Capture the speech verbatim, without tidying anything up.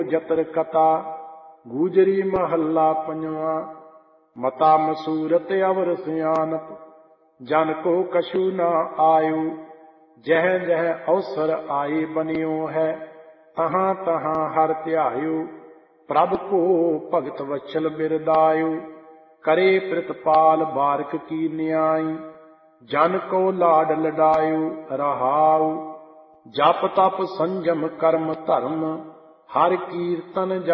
ਜਤਰ ਕਥਾ ਗੂਜਰੀ ਮਹੱਲਾ ਪੰਜਵਾਂ। ਮਤਾ ਮਸੂਰਤ ਅਵਰ ਸਿਆਨਤ ਜਨ ਕੋ ਕਛੂ ਨਾ ਆਯੂ। ਜਹ ਜਹ ਅਵਸਰ ਆਏ ਬਨਿਓ ਹੈ ਤਹਾਂ ਤਹਾਂ ਹਰ ਧਿਆਇਓ। ਪ੍ਰਭ ਕੋ ਭਗਤ ਵਛਲ ਬਿਰਦਾਇਓ ਕਰੇ ਪ੍ਰਿਤਪਾਲ ਬਾਰਕ ਕੀ ਨਿਆਈ। ਜਨ ਕੋ ਲਾਡ ਲਡਾਇਓ ਰਹਾਉ। ਜਪ ਤਪ ਸੰਜਮ ਕਰਮ ਧਰਮ ਹਰ ਕੀਰਤਨ